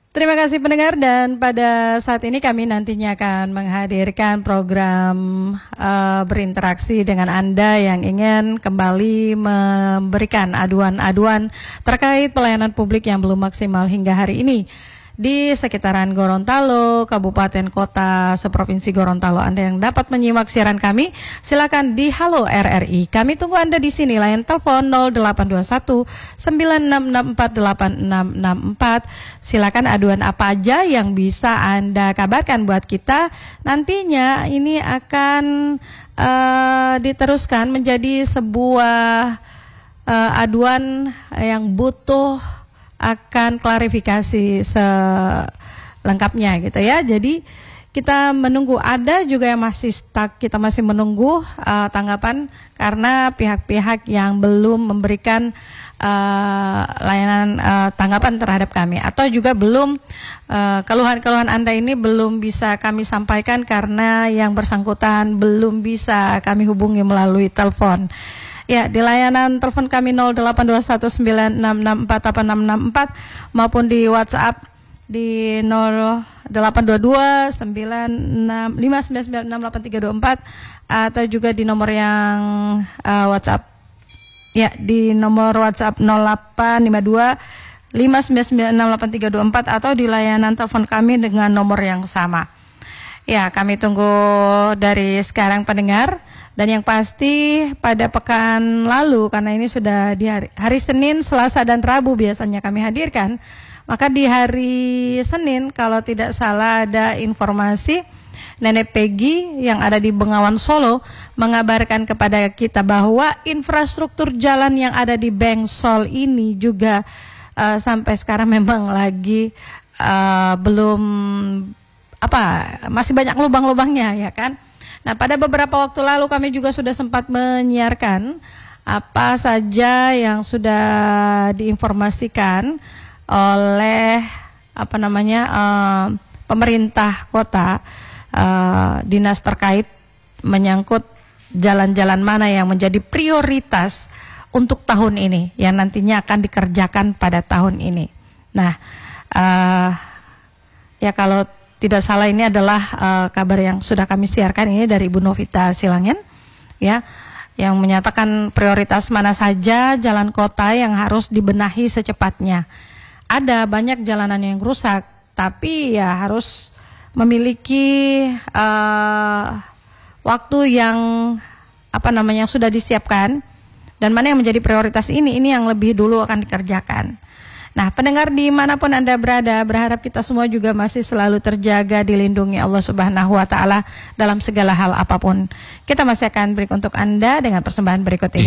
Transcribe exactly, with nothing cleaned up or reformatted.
Terima kasih pendengar, dan pada saat ini kami nantinya akan menghadirkan program uh, berinteraksi dengan Anda yang ingin kembali memberikan aduan-aduan terkait pelayanan publik yang belum maksimal hingga hari ini di sekitaran Gorontalo, Kabupaten Kota seprovinsi Gorontalo. Anda yang dapat menyimak siaran kami, silakan di Halo R R I. Kami tunggu Anda di sini. Layan telepon nol delapan dua satu sembilan enam enam empat delapan enam enam empat. Silakan aduan apa aja yang bisa Anda kabarkan buat kita. Nantinya ini akan uh, diteruskan menjadi sebuah uh, aduan yang butuh akan klarifikasi selengkapnya gitu ya. Jadi kita menunggu, ada juga yang masih stuck, kita masih menunggu uh, tanggapan karena pihak-pihak yang belum memberikan uh, layanan uh, tanggapan terhadap kami, atau juga belum uh, keluhan-keluhan Anda ini belum bisa kami sampaikan karena yang bersangkutan belum bisa kami hubungi melalui telepon. Ya, di layanan telepon kami nol delapan dua satu sembilan enam enam empat delapan enam enam empat maupun di WhatsApp di nol delapan dua dua sembilan enam lima sembilan sembilan enam delapan tiga dua empat, atau juga di nomor yang uh, WhatsApp ya di nomor WhatsApp nol delapan lima dua lima sembilan sembilan enam delapan tiga dua empat, atau di layanan telepon kami dengan nomor yang sama. Ya, kami tunggu dari sekarang pendengar. Dan yang pasti pada pekan lalu, karena ini sudah di hari, hari Senin, Selasa, dan Rabu biasanya kami hadirkan, maka di hari Senin kalau tidak salah ada informasi Nenek Peggy yang ada di Bengawan Solo mengabarkan kepada kita bahwa infrastruktur jalan yang ada di Bengsol ini juga uh, sampai sekarang memang lagi uh, belum apa masih banyak lubang-lubangnya, ya kan. Nah, pada beberapa waktu lalu kami juga sudah sempat menyiarkan apa saja yang sudah diinformasikan oleh apa namanya uh, pemerintah kota, uh, dinas terkait menyangkut jalan-jalan mana yang menjadi prioritas untuk tahun ini yang nantinya akan dikerjakan pada tahun ini. Nah, uh, ya kalau tidak salah ini adalah uh, kabar yang sudah kami siarkan ini dari Ibu Novita Silangen, ya, yang menyatakan prioritas mana saja jalan kota yang harus dibenahi secepatnya. Ada banyak jalanan yang rusak, tapi ya harus memiliki uh, waktu yang apa namanya sudah disiapkan, dan mana yang menjadi prioritas ini, ini yang lebih dulu akan dikerjakan. Nah, pendengar dimanapun Anda berada, berharap kita semua juga masih selalu terjaga, dilindungi Allah Subhanahu wa Ta'ala dalam segala hal apapun. Kita masih akan beri untuk Anda dengan persembahan berikut ini.